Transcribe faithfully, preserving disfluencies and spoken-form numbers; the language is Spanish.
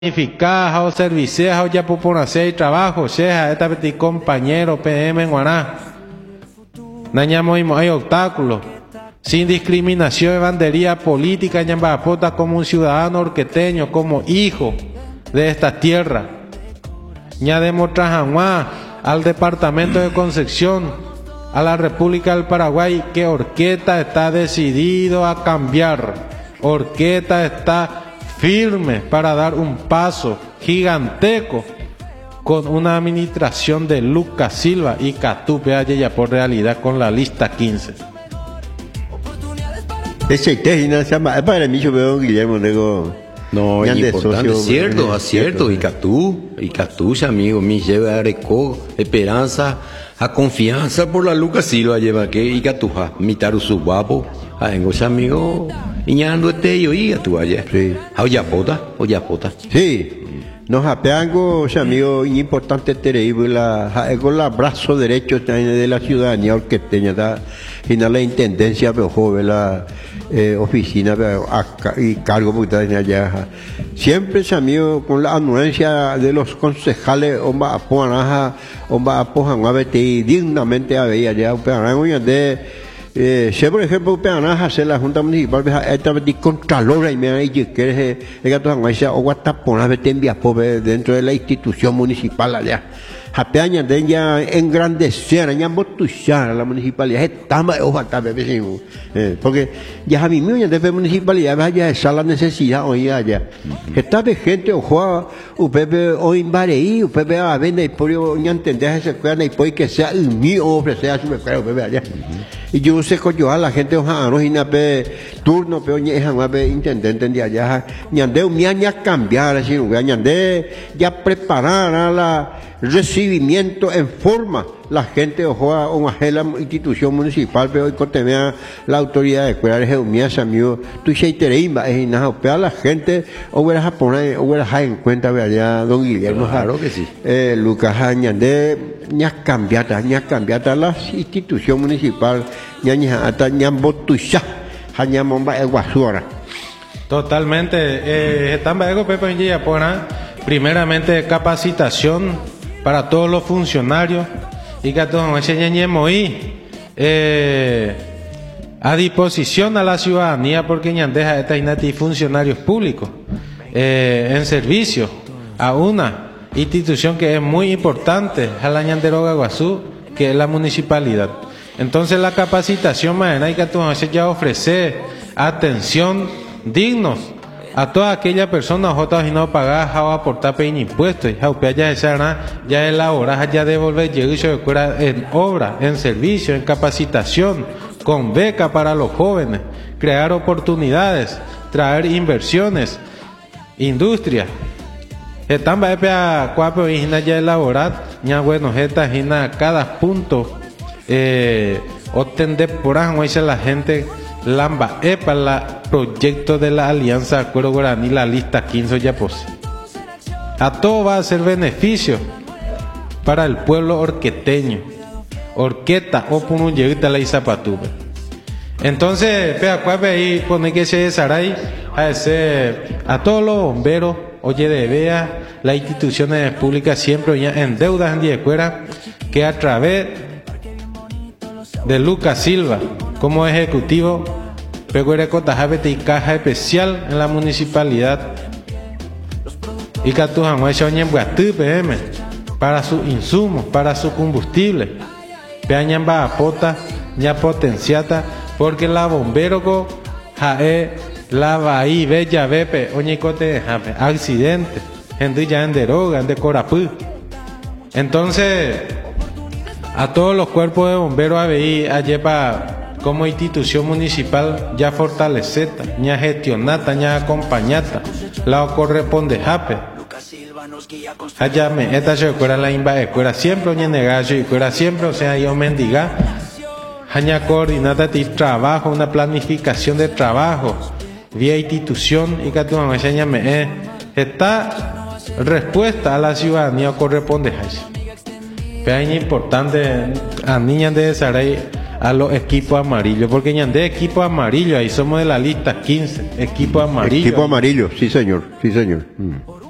planificada o servicios o ya por hacer trabajo sea esta petit compañero P M en Guaná nañamos hay obstáculos sin discriminación de bandería política ñambapota como un ciudadano orqueteño como hijo de esta tierra ña demostramos al departamento de Concepción a la República del Paraguay que Orqueta está decidido a cambiar. Orqueta está firme para dar un paso gigantesco con una administración de Lucas Silva y Catupe ya por realidad con la lista quince. Ese técnico se llama para mí yo veo Guillermo Nego. No, es importante, cierto, acierto, y Catú, y Catú, amigo, mi lleva areco, esperanza, a confianza por la Lucas Silva lleva que y Catuja, mitar su guapo, a engos amigo, iñando este yo y Catú allá. Sí. A Oyapota, Oyapota. Sí. Nos apeango, amigo, importante tener la con el brazo derecho de la ciudadanía orqueteña, y la intendencia, pero joven la eh, oficina y cargo porque allá. Siempre, amigo, con la anuencia de los concejales, omba apoanaja, omba apojan dignamente a ver allá, de Eh, si por ejemplo peanaja hacer la junta municipal esta vez contralora y me ha dicho que es que toda esa o guatapona vete envía pobre dentro de la institución municipal allá hapeaña de ya engrandecer ya botuchar la municipalidad estamos ojalá eh, porque ya a mí mismo ya de municipalidad vaya esa la necesidad hoy allá está de gente ojo upepe o invareí upepe a vender por yo ya entender ese cuerno y puede que sea el mío ofrecer a su upepe allá y yo sé que yo a la gente ojalá no y pe turno pero ni es pe intendente de allá ñande un ya cambiar así ñande ya preparar a la recibimiento en forma la gente ojo a una la institución municipal pero hoy cotemea la autoridad de cuidar es un amigo tú se tereimba es nada pero la gente o verás a poner o verás en cuenta allá don Guillermo claro que sí eh, Lucas ñande ña cambiata ña cambiata la institución municipal ña ña hasta ña botucha ña momba e guasura. Totalmente eh están algo Pepe ya pona primeramente capacitación para todos los funcionarios y que todos enseñemos eh, a disposición a la ciudadanía porque ya deja esta inati funcionarios públicos eh, en servicio a una institución que es muy importante a la Ñanderoga Guazú que es la municipalidad. Entonces la capacitación mañana hay que todos ya ofrecer atención dignos a toda aquella persona jotas y no pagar o aportar pe impuestos ya ya esa ya elaborar ya devolver llegar en obra en servicio en capacitación con beca para los jóvenes crear oportunidades traer inversiones industria están para cuatro ya elaborar ya bueno esta gina cada punto eh, obtener por ahí la gente Lamba es para el proyecto de la Alianza Acuerdo Guaraní, la lista quince ya pose. A todo va a ser beneficio para el pueblo orqueteño. Orqueta o punuyevita la Izapatuba. Entonces, pea cuave ahí pone que se desaray a ese a todos los bomberos, oye de vea, las instituciones públicas siempre ya en deudas en Diecuera, que a través de Lucas Silva como ejecutivo Peguereco Tajabete y caja especial en la municipalidad y P M para sus insumos, para su combustible Peañamba apota ya potenciata porque la bombero jae la bahí bella bepe oñicote accidente gente ya en deroga en de Corapú. Entonces a todos los cuerpos de bomberos A B I ayepa como institución municipal ya fortaleceta, ya gestionata, ya acompañata, la corresponde jape. Allá me esta se recuerda la imba escuela siempre oñe negacio y cuera siempre o sea yo mendiga. Haña coordinata de trabajo, una planificación de trabajo vía institución y que tu mamá me esta respuesta a la ciudadanía corresponde jaise. Pero es importante a niñas de Saray a los equipos amarillos, porque ya de equipo amarillo, ahí somos de la lista quince, equipo amarillo. Equipo amarillo, sí señor, sí señor. Mm.